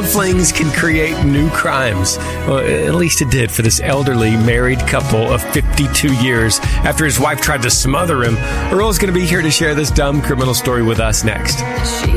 flings can create new crimes. Well, at least it did for this elderly married couple of 52 years after his wife tried to smother him. Earl's going to be here to share this dumb criminal story with us next.